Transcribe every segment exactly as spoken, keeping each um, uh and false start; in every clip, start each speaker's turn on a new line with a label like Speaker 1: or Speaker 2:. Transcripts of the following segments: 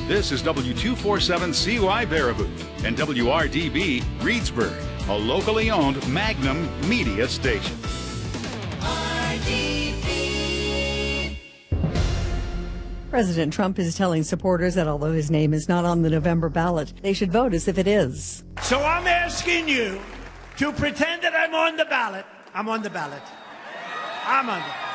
Speaker 1: This is W two forty-seven C Y Baraboo and W R D B Reedsburg, a locally owned Magnum media station.
Speaker 2: R D B.
Speaker 3: President Trump is telling supporters that although his name is not on the November ballot, they should vote as if it is.
Speaker 4: So I'm asking you to pretend that I'm on the ballot. I'm on the ballot. I'm on the ballot.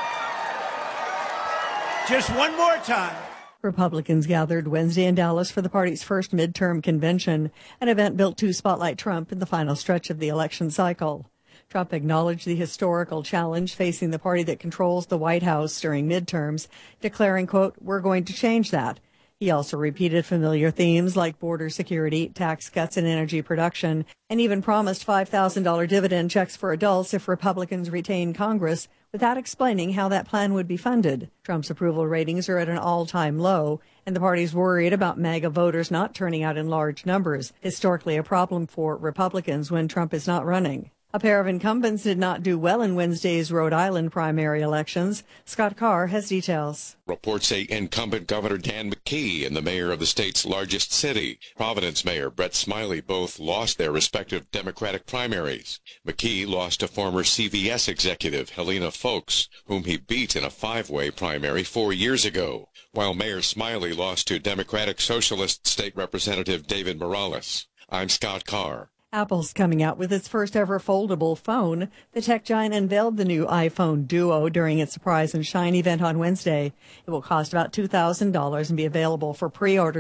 Speaker 4: Just one more time.
Speaker 3: Republicans gathered Wednesday in Dallas for the party's first midterm convention, an event built to spotlight Trump in the final stretch of the election cycle. Trump acknowledged the historical challenge facing the party that controls the White House during midterms, declaring, quote, "We're going to change that." He also repeated familiar themes like border security, tax cuts, and energy production, and even promised five thousand dollars dividend checks for adults if Republicans retain Congress, without explaining how that plan would be funded. Trump's approval ratings are at an all-time low, and the party's worried about MAGA voters not turning out in large numbers, historically a problem for Republicans when Trump is not running. A pair of incumbents did not do well in Wednesday's Rhode Island primary elections. Scott Carr has details.
Speaker 5: Reports say incumbent Governor Dan McKee and the mayor of the state's largest city, Providence Mayor Brett Smiley, both lost their respective Democratic primaries. McKee lost to former C V S executive Helena Foulkes, whom he beat in a five-way primary four years ago, while Mayor Smiley lost to Democratic Socialist State Representative David Morales. I'm Scott Carr.
Speaker 3: Apple's coming out with its first ever foldable phone. The tech giant unveiled the new iPhone Duo during its Surprise and Shine event on Wednesday. It will cost about two thousand dollars and be available for pre-order